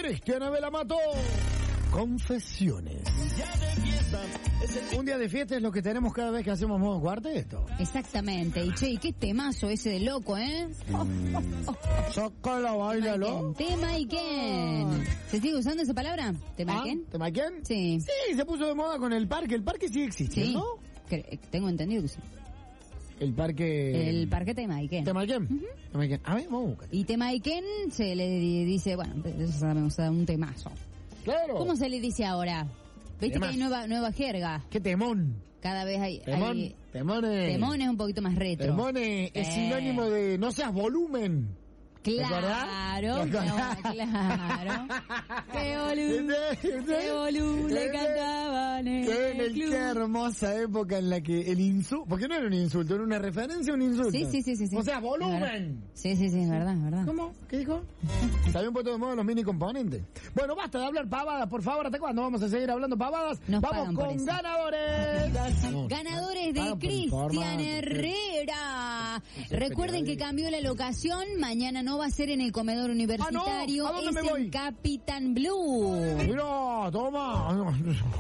Cristian Abel Amato. Confesiones. Un día de fiesta es lo que tenemos cada vez que hacemos modo cuarteto. Exactamente. Y che, qué temazo ese de loco, ¿eh? Sácala, bailalo. Tema y quién. ¿Se sigue usando esa palabra? ¿Tema y quién? ¿Tema y quién? Sí. Sí, se puso de moda con el parque. El parque sigue existiendo. Sí. Tengo entendido que sí. El parque Temaiken. ¿Temaiken? Uh-huh. Temaiken. A ver, vamos a buscar. Y Temaiken se le dice, bueno, eso sabemos, un temazo. Claro. ¿Cómo se le dice ahora? ¿Viste que hay nueva jerga? ¡Qué temón! Cada vez hay... Temón es un poquito más retro. Temón es sinónimo de no seas volumen. Claro, claro. Qué boludo le cantaban en el club. Qué hermosa época en la que el insulto, porque no era un insulto, era una referencia a un insulto. Sí. O sea, volumen. Sí, es verdad. ¿Cómo? ¿Qué dijo? Se habían puesto de moda los mini componentes. Bueno, basta de hablar pavadas, por favor. ¿Hasta cuándo vamos a seguir hablando pavadas? Vamos con ganadores. Ganadores de Cristian Herrera. Recuerden que cambió la locación. Mañana no va a ser en el comedor universitario. ¿A dónde es me voy? en Capitán Blue. Mira, toma.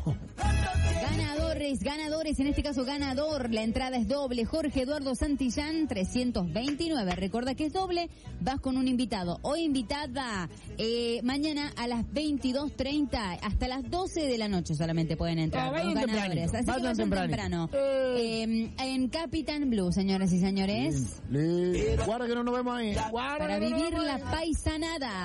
Ganadores, en este caso ganador, la entrada es doble. Jorge Eduardo Santillán, 329. Recuerda que es doble, vas con un invitado o invitada. Mañana a las 22:30 hasta las 12 de la noche solamente pueden entrar los ganadores. Así que vayan temprano. En Capitán Blue, señoras y señores. Guarda que no nos vemos ahí. Para vivir la paisanada.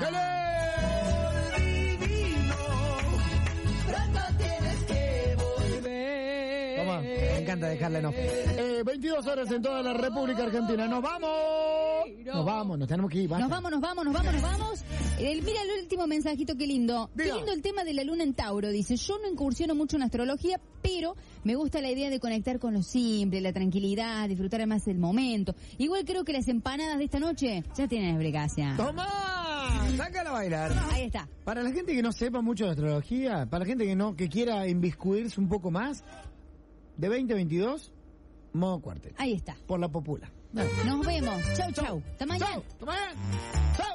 Me encanta dejarle no. 22 horas en toda la República Argentina. ¡Nos vamos! Nos tenemos que ir. Basta. Nos vamos. Mira el último mensajito, qué lindo. Diga. Qué lindo el tema de la luna en Tauro. Dice, yo no incursiono mucho en astrología, pero me gusta la idea de conectar con lo simple, la tranquilidad, disfrutar más del momento. Igual creo que las empanadas de esta noche ya tienen explicación. ¡Toma! ¡Sácala a bailar! Ahí está. Para la gente que no sepa mucho de astrología, para la gente que quiera inmiscuirse un poco más, de 2022, modo cuarteto. Ahí está. Por la popular. Nos vemos. Chau. Hasta mañana. Chau.